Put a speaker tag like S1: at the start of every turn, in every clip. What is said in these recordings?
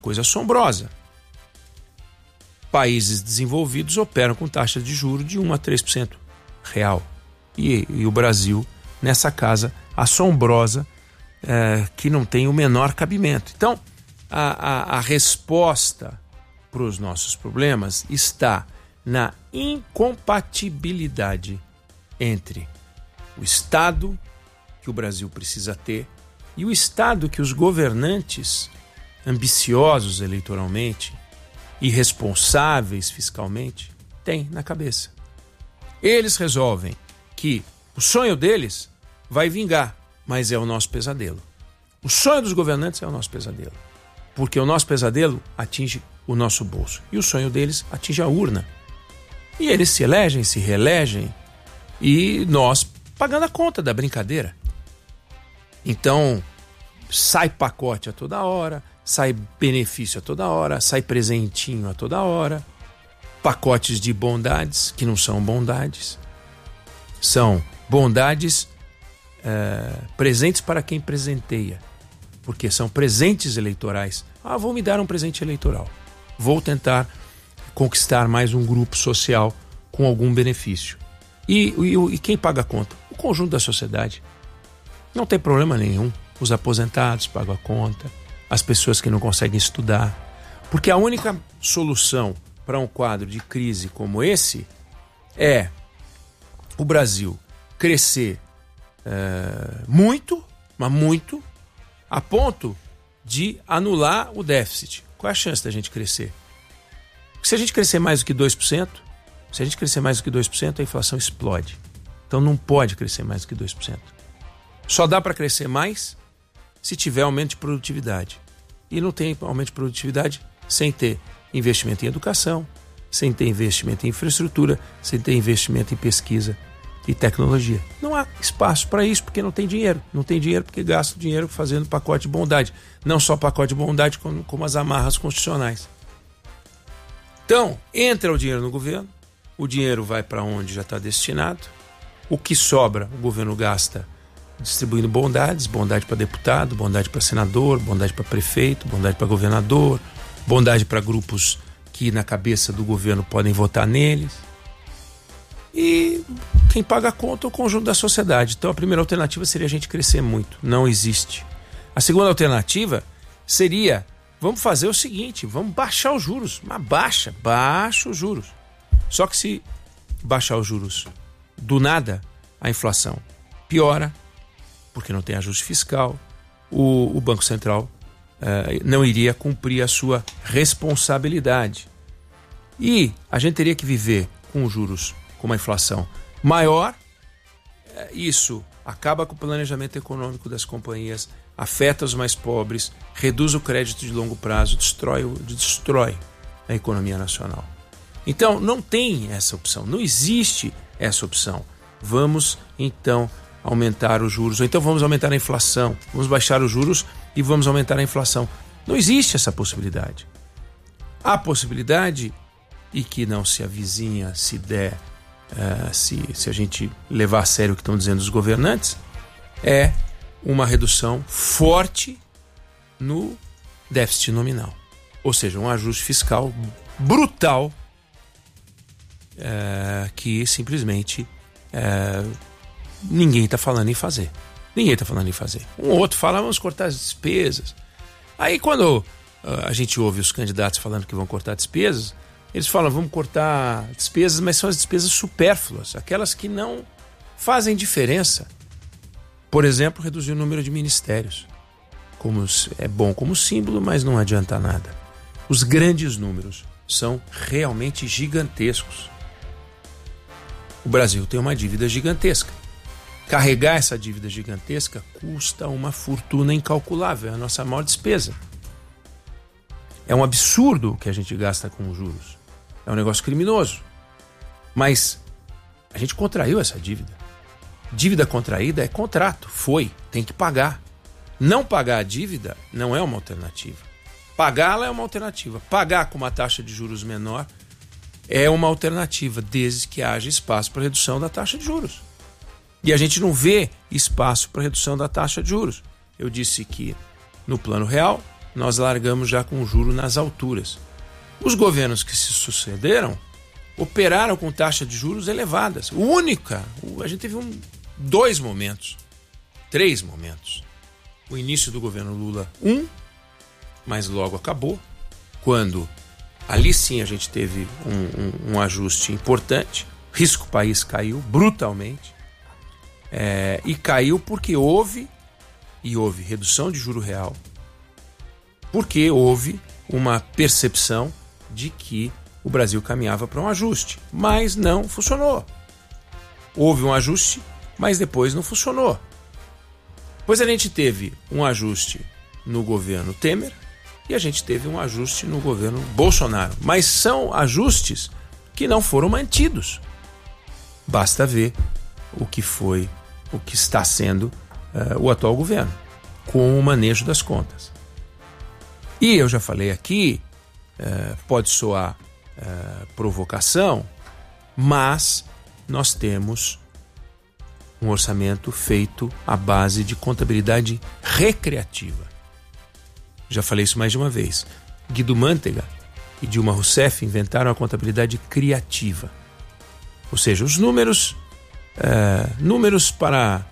S1: coisa assombrosa. Países desenvolvidos operam com taxa de juros de 1 a 3% real. E o Brasil nessa casa assombrosa que não tem o menor cabimento. Então, a resposta para os nossos problemas está na incompatibilidade entre o Estado que o Brasil precisa ter e o Estado que os governantes ambiciosos eleitoralmente, irresponsáveis fiscalmente, têm na cabeça. Eles resolvem que o sonho deles vai vingar, mas é o nosso pesadelo. O sonho dos governantes é o nosso pesadelo, porque o nosso pesadelo atinge o nosso bolso e o sonho deles atinge a urna. E eles se elegem, se reelegem e nós pagando a conta da brincadeira. Então, sai pacote a toda hora, sai benefício a toda hora, sai presentinho a toda hora, pacotes de bondades que não são bondades, são bondades presentes para quem presenteia, porque são presentes eleitorais. Vou me dar um presente eleitoral, vou tentar conquistar mais um grupo social com algum benefício. E quem paga a conta? O conjunto da sociedade. Não tem problema nenhum. Os aposentados pagam a conta, as pessoas que não conseguem estudar. Porque a única solução para um quadro de crise como esse é o Brasil crescer muito, mas muito, a ponto de anular o déficit. Qual é a chance da gente crescer? Porque se a gente crescer mais do que 2%, a inflação explode. Então não pode crescer mais do que 2%. Só dá para crescer mais se tiver aumento de produtividade. E não tem aumento de produtividade sem ter investimento em educação, sem ter investimento em infraestrutura, sem ter investimento em pesquisa e tecnologia. Não há espaço para isso porque não tem dinheiro. Não tem dinheiro porque gasta o dinheiro fazendo pacote de bondade. Não só pacote de bondade, como as amarras constitucionais. Então, entra o dinheiro no governo, o dinheiro vai para onde já está destinado, o que sobra o governo gasta distribuindo bondades, bondade para deputado, bondade para senador, bondade para prefeito, bondade para governador, bondade para grupos que na cabeça do governo podem votar neles. E quem paga a conta é o conjunto da sociedade. Então a primeira alternativa seria a gente crescer muito. Não existe. A segunda alternativa seria, vamos fazer o seguinte, vamos baixar os juros. Mas baixa os juros. Só que se baixar os juros do nada, a inflação piora, porque não tem ajuste fiscal, o Banco Central não iria cumprir a sua responsabilidade. E a gente teria que viver com juros, com uma inflação maior. Isso acaba com o planejamento econômico das companhias, afeta os mais pobres, reduz o crédito de longo prazo, destrói a economia nacional. Então não tem essa opção, não existe essa opção. Vamos então aumentar os juros, ou então vamos aumentar a inflação, vamos baixar os juros e vamos aumentar a inflação. Não existe essa possibilidade. A possibilidade, e que não se avizinha, se der, se a gente levar a sério o que estão dizendo os governantes, é uma redução forte no déficit nominal. Ou seja, um ajuste fiscal brutal que simplesmente ninguém está falando em fazer. Um outro fala, vamos cortar as despesas. Aí quando a gente ouve os candidatos falando que vão cortar despesas, eles falam, vamos cortar despesas, mas são as despesas supérfluas, aquelas que não fazem diferença. Por exemplo, reduzir o número de ministérios. É bom como símbolo, mas não adianta nada. Os grandes números são realmente gigantescos. O Brasil tem uma dívida gigantesca. Carregar essa dívida gigantesca custa uma fortuna incalculável, é a nossa maior despesa. É um absurdo o que a gente gasta com juros. É um negócio criminoso. Mas a gente contraiu essa dívida. Dívida contraída é contrato, tem que pagar. Não pagar a dívida não é uma alternativa. Pagá-la é uma alternativa. Pagar com uma taxa de juros menor é uma alternativa, desde que haja espaço para redução da taxa de juros. E a gente não vê espaço para redução da taxa de juros. Eu disse que no plano real nós largamos já com o juro nas alturas. Os governos que se sucederam operaram com taxas de juros elevadas. A gente teve três momentos. O início do governo Lula, mas logo acabou, quando ali sim a gente teve um ajuste importante, risco país caiu brutalmente, e caiu porque houve redução de juro real, porque houve uma percepção de que o Brasil caminhava para um ajuste, mas não funcionou. Houve um ajuste, mas depois não funcionou. Depois a gente teve um ajuste no governo Temer e a gente teve um ajuste no governo Bolsonaro. Mas são ajustes que não foram mantidos. Basta ver o que está sendo o atual governo, com o manejo das contas. E eu já falei aqui, pode soar provocação, mas nós temos um orçamento feito à base de contabilidade recreativa. Já falei isso mais de uma vez. Guido Mantega e Dilma Rousseff inventaram a contabilidade criativa. Ou seja, os números para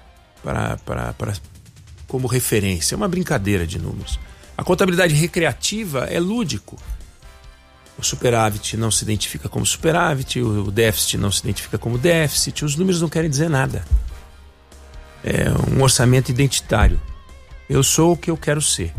S1: como referência, é uma brincadeira de números. A contabilidade recreativa é lúdico. O superávit não se identifica como superávit, o déficit não se identifica como déficit, os números não querem dizer nada. É um orçamento identitário. Eu sou o que eu quero ser.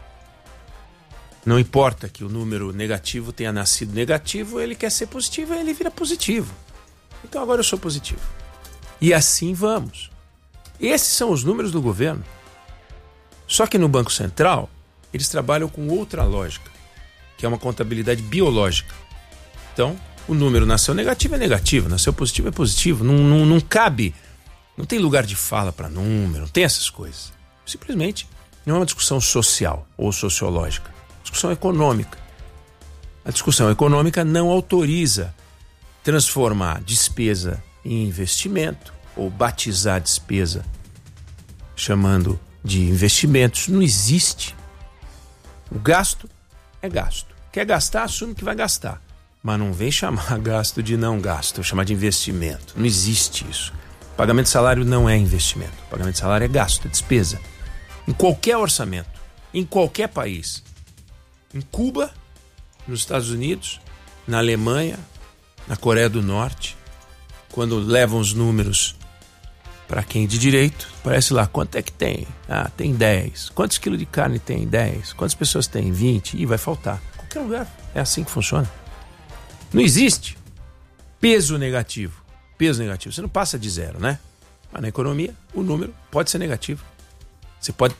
S1: Não importa que o número negativo tenha nascido negativo, ele quer ser positivo, ele vira positivo. Então agora eu sou positivo. E assim vamos. Esses são os números do governo. Só que no Banco Central, eles trabalham com outra lógica, que é uma contabilidade biológica. Então, o número nasceu negativo é negativo, nasceu positivo é positivo. Não cabe, não tem lugar de fala para número, não tem essas coisas. Simplesmente não é uma discussão social ou sociológica, é uma discussão econômica. A discussão econômica não autoriza transformar despesa em investimento ou batizar despesa chamando de investimentos. Não existe. O gasto é gasto. Quer gastar, assume que vai gastar. Mas não vem chamar gasto de não gasto, chamar de investimento. Não existe isso. Pagamento de salário não é investimento. Pagamento de salário é gasto, é despesa. Em qualquer orçamento, em qualquer país. Em Cuba, nos Estados Unidos, na Alemanha, na Coreia do Norte, quando levam os números para quem de direito, parece lá, quanto é que tem? Ah, tem 10. Quantos quilos de carne tem? 10. Quantas pessoas tem? 20. E vai faltar. Qualquer lugar. É assim que funciona. Não existe peso negativo. Peso negativo. Você não passa de zero, né? Mas na economia, o número pode ser negativo. Você pode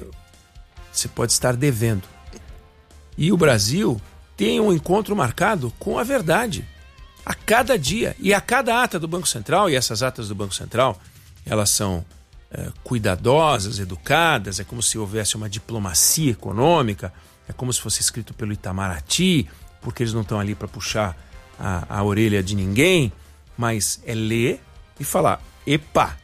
S1: estar devendo. E o Brasil tem um encontro marcado com a verdade. A cada dia. E a cada ata do Banco Central, e essas atas do Banco Central, elas são cuidadosas, educadas, é como se houvesse uma diplomacia econômica, é como se fosse escrito pelo Itamaraty, porque eles não estão ali para puxar a orelha de ninguém, mas é ler e falar, epa,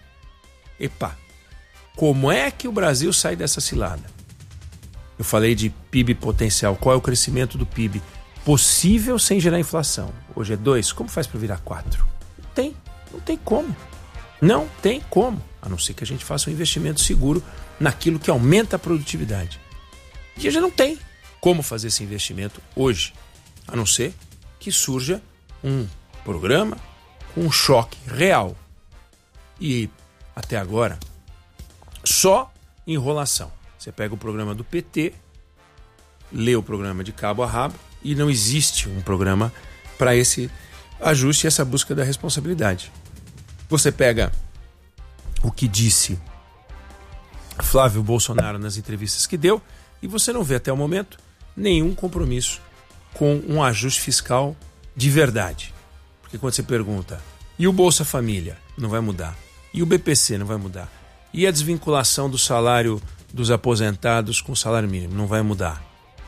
S1: como é que o Brasil sai dessa cilada? Eu falei de PIB potencial, qual é o crescimento do PIB possível sem gerar inflação? Hoje é 2, como faz para virar 4? Não tem como. Não tem como, a não ser que a gente faça um investimento seguro naquilo que aumenta a produtividade. E a gente não tem como fazer esse investimento hoje, a não ser que surja um programa com um choque real. E até agora, só enrolação. Você pega o programa do PT, lê o programa de cabo a rabo e não existe um programa para esse ajuste e essa busca da responsabilidade. Você pega o que disse Flávio Bolsonaro nas entrevistas que deu e você não vê até o momento nenhum compromisso com um ajuste fiscal de verdade. Porque quando você pergunta, e o Bolsa Família? Não vai mudar. E o BPC? Não vai mudar. E a desvinculação do salário dos aposentados com o salário mínimo? Não vai mudar.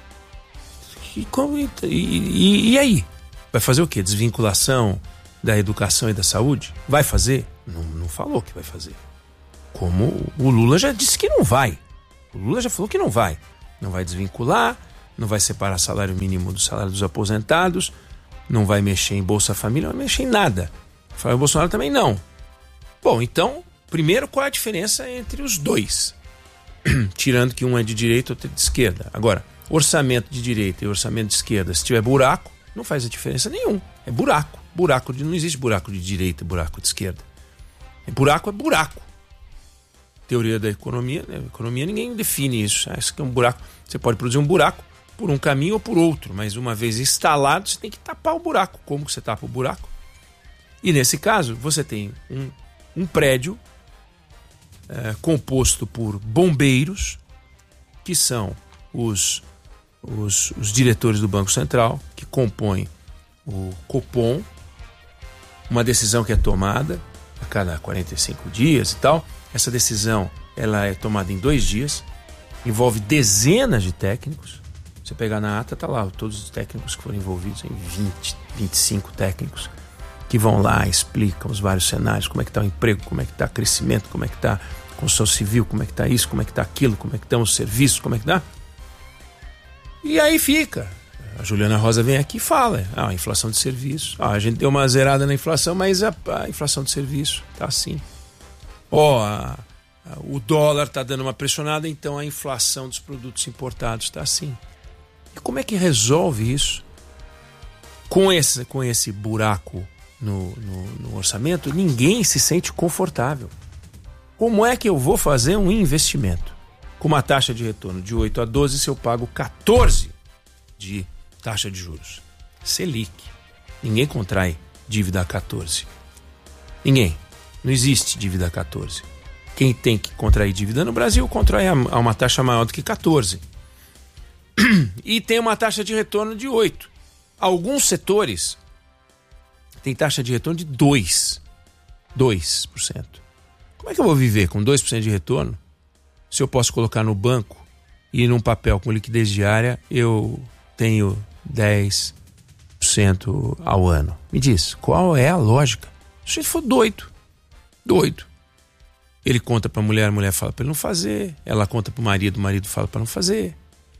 S1: E aí? Vai fazer o quê? Desvinculação da educação e da saúde? Vai fazer? Não falou que vai fazer. Como o Lula já disse que não vai. O Lula já falou que não vai. Não vai desvincular, não vai separar salário mínimo do salário dos aposentados, não vai mexer em Bolsa Família, não vai mexer em nada. O Bolsonaro também não. Bom, então, primeiro, qual é a diferença entre os dois? Tirando que um é de direita e outro é de esquerda. Agora, orçamento de direita e orçamento de esquerda, se tiver buraco, não faz a diferença nenhuma. É buraco. Não existe buraco de direita e buraco de esquerda. Buraco é buraco. Teoria da economia, né? Economia ninguém define isso. Isso aqui é um buraco. Você pode produzir um buraco por um caminho ou por outro, mas uma vez instalado, você tem que tapar o buraco. Como que você tapa o buraco? E nesse caso, você tem um prédio composto por bombeiros, que são os diretores do Banco Central, que compõem o Copom, uma decisão que é tomada a cada 45 dias e tal. Essa decisão ela é tomada em 2 dias, envolve dezenas de técnicos. Você pegar na ata, tá lá todos os técnicos que foram envolvidos, em 20, 25 técnicos, que vão lá, explicam os vários cenários, como é que está o emprego, como é que está o crescimento, como é que está a construção civil, como é que está isso, como é que está aquilo, como é que estão os serviços, como é que está. E aí fica. A Juliana Rosa vem aqui e fala, a inflação de serviço. A gente deu uma zerada na inflação, mas a inflação de serviço está assim. O dólar está dando uma pressionada, então a inflação dos produtos importados está assim. E como é que resolve isso? Com esse buraco no orçamento, ninguém se sente confortável. Como é que eu vou fazer um investimento com uma taxa de retorno de 8 a 12 se eu pago 14 de taxa de juros? Selic. Ninguém contrai dívida a 14. Ninguém. Não existe dívida a 14. Quem tem que contrair dívida no Brasil contrai a uma taxa maior do que 14. E tem uma taxa de retorno de 8. Alguns setores têm taxa de retorno de 2%. Como é que eu vou viver com 2% de retorno se eu posso colocar no banco e num papel com liquidez diária eu tenho 10% ao ano? Me diz, qual é a lógica? Se ele for doido. Ele conta para a mulher fala para ele não fazer. Ela conta para o marido fala para não fazer.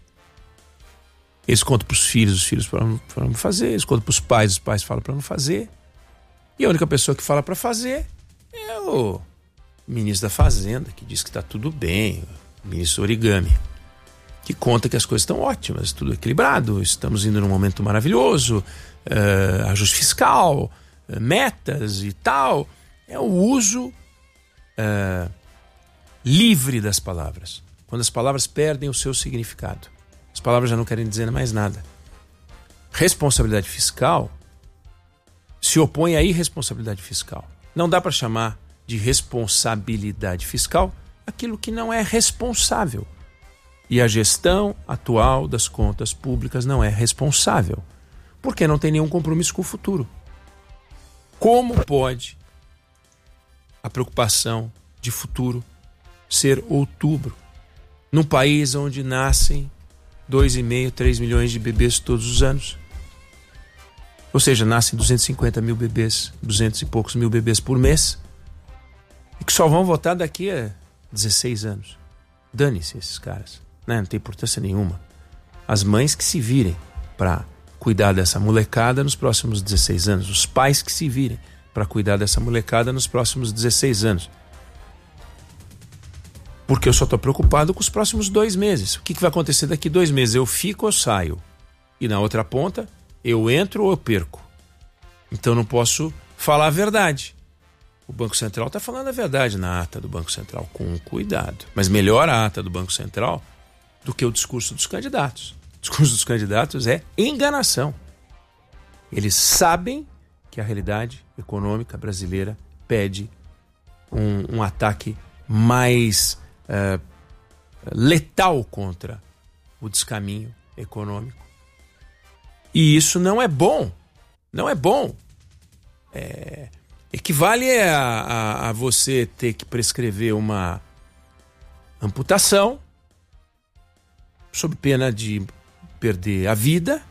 S1: Eles contam para os filhos para não fazer. Eles contam para os pais falam para não fazer. E a única pessoa que fala para fazer é o ministro da Fazenda, que diz que está tudo bem, o ministro Origami, que conta que as coisas estão ótimas, tudo equilibrado, estamos indo num momento maravilhoso, ajuste fiscal, metas e tal. É o uso livre das palavras. Quando as palavras perdem o seu significado. As palavras já não querem dizer mais nada. Responsabilidade fiscal se opõe à irresponsabilidade fiscal. Não dá para chamar de responsabilidade fiscal aquilo que não é responsável. E a gestão atual das contas públicas não é responsável, porque não tem nenhum compromisso com o futuro. Como pode a preocupação de futuro ser outubro, num país onde nascem 2,5, 3 milhões de bebês todos os anos? Ou seja, nascem 250 mil bebês, 200 e poucos mil bebês por mês, e que só vão votar daqui a 16 anos. Dane-se esses caras, né? Não tem importância nenhuma. As mães que se virem para cuidar dessa molecada nos próximos 16 anos, os pais que se virem para cuidar dessa molecada nos próximos 16 anos. Porque eu só estou preocupado com os próximos 2 meses. O que vai acontecer daqui 2 meses? Eu fico ou saio? E na outra ponta, eu entro ou eu perco? Então não posso falar a verdade. O Banco Central está falando a verdade na ata do Banco Central, com cuidado. Mas melhor a ata do Banco Central do que o discurso dos candidatos. O discurso dos candidatos é enganação. Eles sabem que a realidade econômica brasileira pede um ataque mais letal contra o descaminho econômico. E isso não é bom. Não é bom. Equivale a você ter que prescrever uma amputação sob pena de perder a vida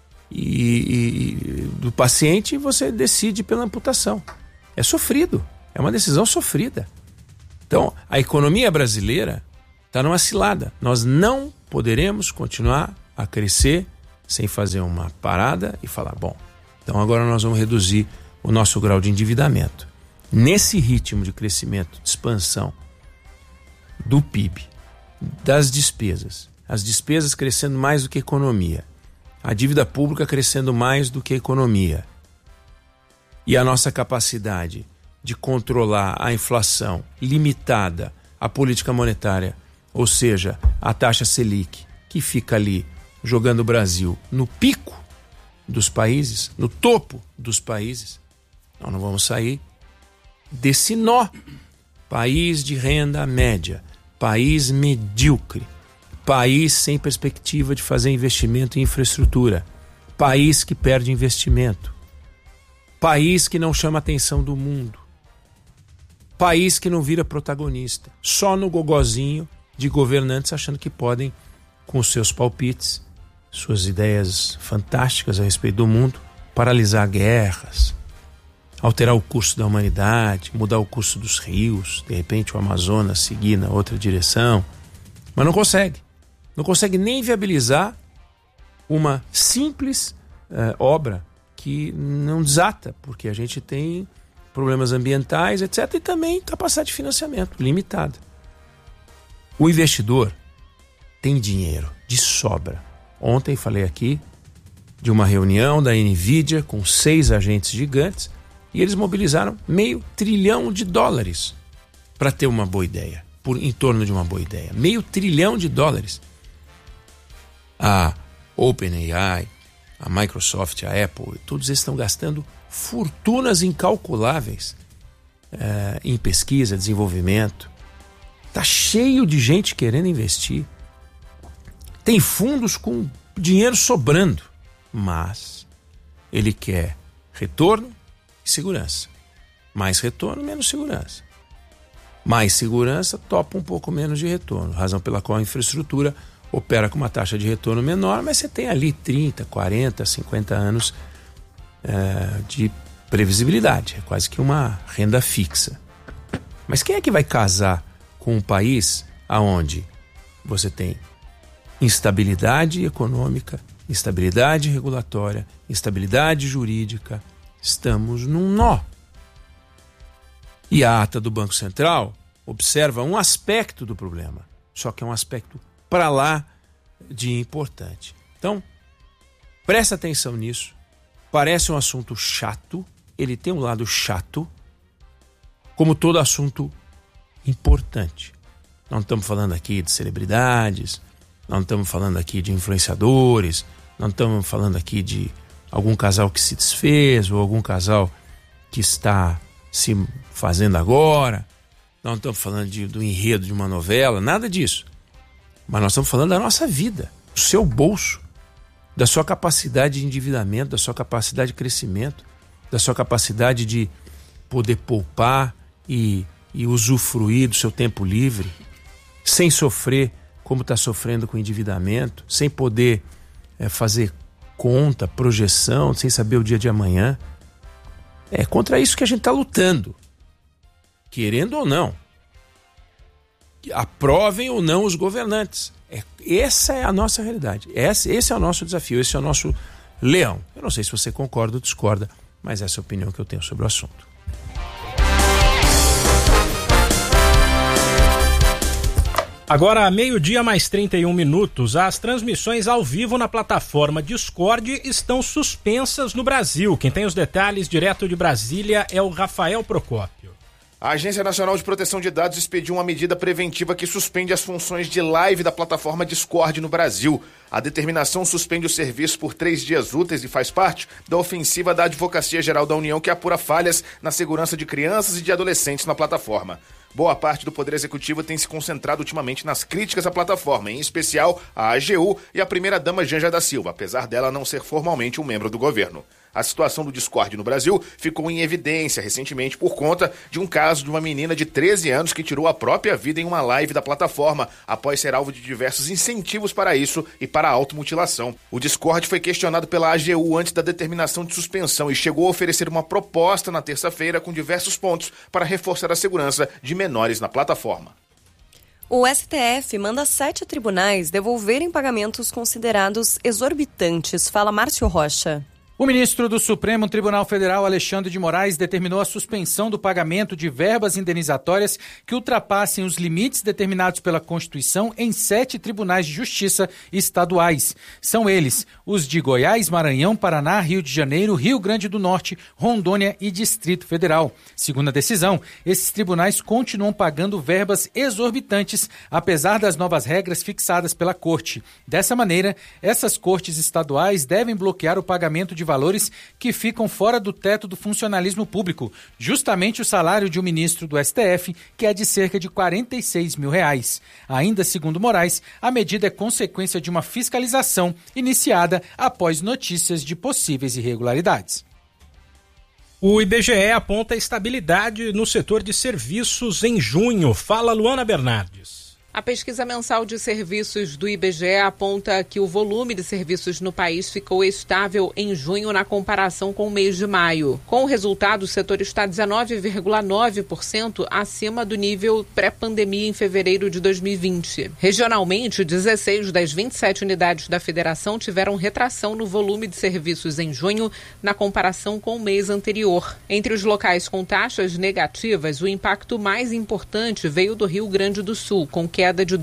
S1: e do paciente, e você decide pela amputação. É sofrido. É uma decisão sofrida. Então, a economia brasileira está numa cilada. Nós não poderemos continuar a crescer sem fazer uma parada e falar, bom, então agora nós vamos reduzir o nosso grau de endividamento. Nesse ritmo de crescimento, de expansão do PIB, das despesas, as despesas crescendo mais do que a economia, a dívida pública crescendo mais do que a economia, e a nossa capacidade de controlar a inflação limitada à política monetária, ou seja, a taxa Selic, que fica ali jogando o Brasil no pico dos países, no topo dos países, nós não vamos sair desse nó. País de renda média, país medíocre, país sem perspectiva de fazer investimento em infraestrutura, país que perde investimento, país que não chama a atenção do mundo, país que não vira protagonista, só no gogozinho de governantes achando que podem, com seus palpites, suas ideias fantásticas a respeito do mundo, paralisar guerras, alterar o curso da humanidade, mudar o curso dos rios, de repente o Amazonas seguir na outra direção, mas não consegue. Não consegue nem viabilizar uma simples obra que não desata, porque a gente tem problemas ambientais, etc., e também capacidade de financiamento limitada. O investidor tem dinheiro de sobra. Ontem falei aqui de uma reunião da NVIDIA com 6 agentes gigantes e eles mobilizaram $500 bilhão para ter uma boa ideia, em torno de uma boa ideia. $500 bilhão. A OpenAI, a Microsoft, a Apple, todos eles estão gastando fortunas incalculáveis em pesquisa, desenvolvimento. Está cheio de gente querendo investir. Tem fundos com dinheiro sobrando, mas ele quer retorno e segurança. Mais retorno, menos segurança. Mais segurança, topa um pouco menos de retorno, razão pela qual a infraestrutura opera com uma taxa de retorno menor, mas você tem ali 30, 40, 50 anos de previsibilidade. É quase que uma renda fixa. Mas quem é que vai casar com um país onde você tem instabilidade econômica, instabilidade regulatória, instabilidade jurídica? Estamos num nó. E a ata do Banco Central observa um aspecto do problema, só que é um aspecto para lá de importante. Então, presta atenção nisso. Parece um assunto chato, ele tem um lado chato, como todo assunto importante. Não estamos falando aqui de celebridades, não estamos falando aqui de influenciadores, não estamos falando aqui de algum casal que se desfez ou algum casal que está se fazendo agora, não estamos falando do enredo de uma novela, nada disso. Mas nós estamos falando da nossa vida, do seu bolso, da sua capacidade de endividamento, da sua capacidade de crescimento, da sua capacidade de poder poupar e usufruir do seu tempo livre, sem sofrer como está sofrendo com o endividamento, sem poder fazer conta, projeção, sem saber o dia de amanhã. É contra isso que a gente está lutando, querendo ou não. Aprovem ou não os governantes. Essa é a nossa realidade. Esse é o nosso desafio, esse é o nosso leão. Eu não sei se você concorda ou discorda, mas essa é a opinião que eu tenho sobre o assunto.
S2: Agora, 12:31, as transmissões ao vivo na plataforma Discord estão suspensas no Brasil. Quem tem os detalhes direto de Brasília é o Rafael Procópio.
S3: A Agência Nacional de Proteção de Dados expediu uma medida preventiva que suspende as funções de live da plataforma Discord no Brasil. A determinação suspende o serviço por 3 dias úteis e faz parte da ofensiva da Advocacia Geral da União, que apura falhas na segurança de crianças e de adolescentes na plataforma. Boa parte do Poder Executivo tem se concentrado ultimamente nas críticas à plataforma, em especial a AGU e a primeira-dama Janja da Silva, apesar dela não ser formalmente um membro do governo. A situação do Discord no Brasil ficou em evidência recentemente por conta de um caso de uma menina de 13 anos que tirou a própria vida em uma live da plataforma, após ser alvo de diversos incentivos para isso e para a automutilação. O Discord foi questionado pela AGU antes da determinação de suspensão e chegou a oferecer uma proposta na terça-feira com diversos pontos para reforçar a segurança de menores na plataforma.
S4: O STF manda 7 tribunais devolverem pagamentos considerados exorbitantes. Fala Márcio Rocha.
S5: O ministro do Supremo Tribunal Federal, Alexandre de Moraes, determinou a suspensão do pagamento de verbas indenizatórias que ultrapassem os limites determinados pela Constituição em 7 tribunais de justiça estaduais. São eles os de Goiás, Maranhão, Paraná, Rio de Janeiro, Rio Grande do Norte, Rondônia e Distrito Federal. Segundo a decisão, esses tribunais continuam pagando verbas exorbitantes, apesar das novas regras fixadas pela Corte. Dessa maneira, essas cortes estaduais devem bloquear o pagamento de valores que ficam fora do teto do funcionalismo público, justamente o salário de um ministro do STF, que é de cerca de R$46 mil. Ainda segundo Moraes, a medida é consequência de uma fiscalização iniciada após notícias de possíveis irregularidades.
S2: O IBGE aponta estabilidade no setor de serviços em junho. Fala Luana Bernardes.
S6: A pesquisa mensal de serviços do IBGE aponta que o volume de serviços no país ficou estável em junho na comparação com o mês de maio. Com o resultado, o setor está 19,9% acima do nível pré-pandemia em fevereiro de 2020. Regionalmente, 16 das 27 unidades da federação tiveram retração no volume de serviços em junho na comparação com o mês anterior. Entre os locais com taxas negativas, o impacto mais importante veio do Rio Grande do Sul, com queda de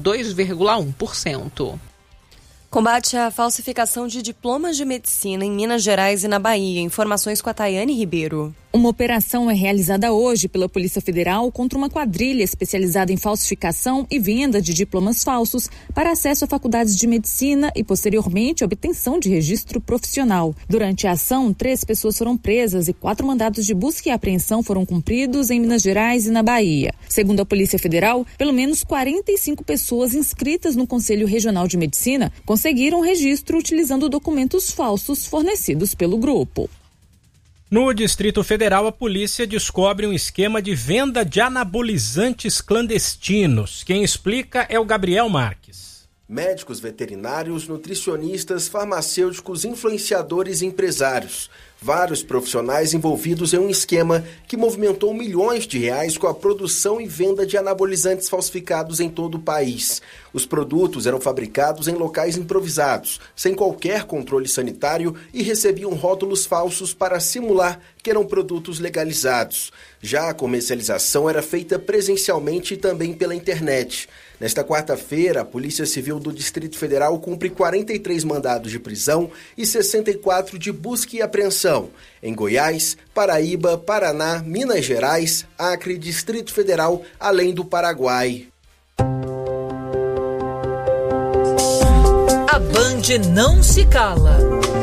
S6: 2,1%.
S4: Combate à falsificação de diplomas de medicina em Minas Gerais e na Bahia. Informações com a Tayane Ribeiro.
S7: Uma operação é realizada hoje pela Polícia Federal contra uma quadrilha especializada em falsificação e venda de diplomas falsos para acesso a faculdades de medicina e, posteriormente, obtenção de registro profissional. Durante a ação, 3 pessoas foram presas e 4 mandados de busca e apreensão foram cumpridos em Minas Gerais e na Bahia. Segundo a Polícia Federal, pelo menos 45 pessoas inscritas no Conselho Regional de Medicina conseguiram registro utilizando documentos falsos fornecidos pelo grupo.
S2: No Distrito Federal, a polícia descobre um esquema de venda de anabolizantes clandestinos. Quem explica é o Gabriel Marques.
S8: Médicos veterinários, nutricionistas, farmacêuticos, influenciadores e empresários. Vários profissionais envolvidos em um esquema que movimentou milhões de reais com a produção e venda de anabolizantes falsificados em todo o país. Os produtos eram fabricados em locais improvisados, sem qualquer controle sanitário e recebiam rótulos falsos para simular que eram produtos legalizados. Já a comercialização era feita presencialmente e também pela internet. Nesta quarta-feira, a Polícia Civil do Distrito Federal cumpre 43 mandados de prisão e 64 de busca e apreensão em Goiás, Paraíba, Paraná, Minas Gerais, Acre, Distrito Federal, além do Paraguai.
S9: A Band não se cala.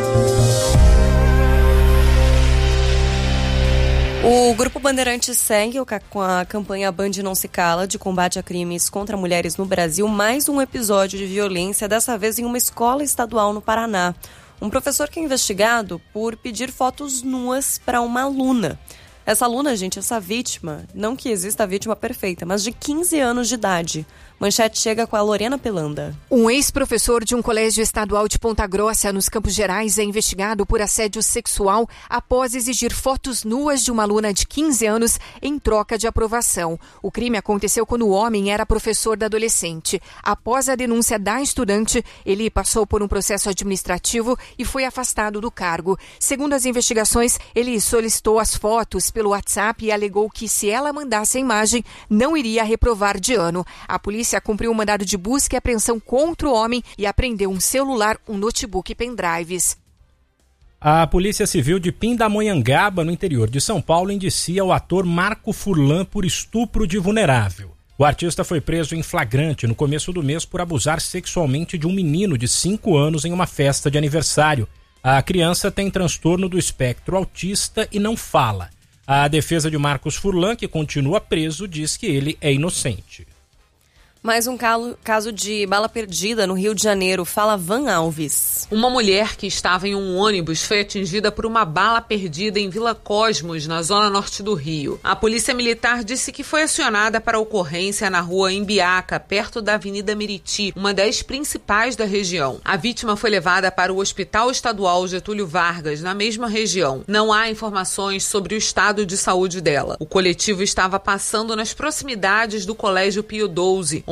S4: O Grupo Bandeirantes segue com a campanha Band Não Se Cala de combate a crimes contra mulheres no Brasil. Mais um episódio de violência, dessa vez em uma escola estadual no Paraná. Um professor que é investigado por pedir fotos nuas para uma aluna. Essa aluna, gente, essa vítima, não que exista a vítima perfeita, mas de 15 anos de idade. Manchete chega com a Lorena Pelanda.
S10: Um ex-professor de um colégio estadual de Ponta Grossa, nos Campos Gerais, é investigado por assédio sexual após exigir fotos nuas de uma aluna de 15 anos em troca de aprovação. O crime aconteceu quando o homem era professor da adolescente. Após a denúncia da estudante, ele passou por um processo administrativo e foi afastado do cargo. Segundo as investigações, ele solicitou as fotos pelo WhatsApp e alegou que, se ela mandasse a imagem, não iria reprovar de ano. A polícia cumpriu um mandado de busca e apreensão contra o homem e apreendeu um celular, um notebook e pendrives.
S2: A Polícia Civil de Pindamonhangaba, no interior de São Paulo, indicia o ator Marco Furlan por estupro de vulnerável. O artista foi preso em flagrante no começo do mês por abusar sexualmente de um menino de 5 anos em uma festa de aniversário. A criança tem transtorno do espectro autista e não fala. A defesa de Marcos Furlan, que continua preso, diz que ele é inocente.
S4: Mais um caso de bala perdida no Rio de Janeiro. Fala Van Alves.
S6: Uma mulher que estava em um ônibus foi atingida por uma bala perdida em Vila Cosmos, na zona norte do Rio. A polícia militar disse que foi acionada para a ocorrência na rua Embiaca, perto da Avenida Meriti, uma das principais da região. A vítima foi levada para o Hospital Estadual Getúlio Vargas, na mesma região. Não há informações sobre o estado de saúde dela. O coletivo estava passando nas proximidades do Colégio Pio XII,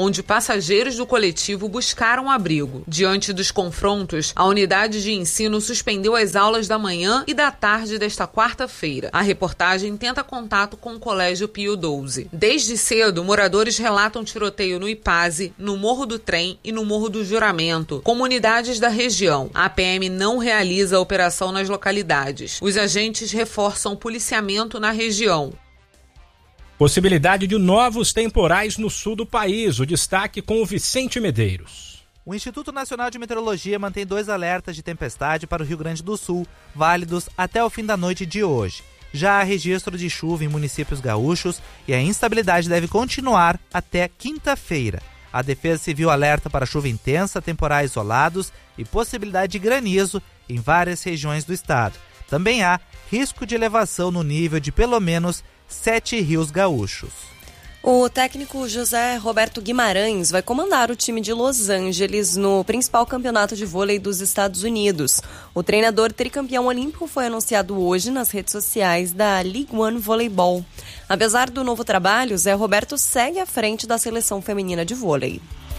S6: onde passageiros do coletivo buscaram abrigo. Diante dos confrontos, a unidade de ensino suspendeu as aulas da manhã e da tarde desta quarta-feira. A reportagem tenta contato com o Colégio Pio XII. Desde cedo, moradores relatam tiroteio no Ipaze, no Morro do Trem e no Morro do Juramento, comunidades da região. A PM não realiza a operação nas localidades. Os agentes reforçam o policiamento na região.
S2: Possibilidade de novos temporais no sul do país. O destaque com o Vicente Medeiros.
S11: O Instituto Nacional de Meteorologia mantém 2 alertas de tempestade para o Rio Grande do Sul, válidos até o fim da noite de hoje. Já há registro de chuva em municípios gaúchos e a instabilidade deve continuar até quinta-feira. A Defesa Civil alerta para chuva intensa, temporais isolados e possibilidade de granizo em várias regiões do estado. Também há risco de elevação no nível de pelo menos 7 rios gaúchos.
S4: O técnico José Roberto Guimarães vai comandar o time de Los Angeles no principal campeonato de vôlei dos Estados Unidos. O treinador tricampeão olímpico foi anunciado hoje nas redes sociais da League One Voleibol. Apesar do novo trabalho, Zé Roberto segue à frente da seleção feminina de vôlei.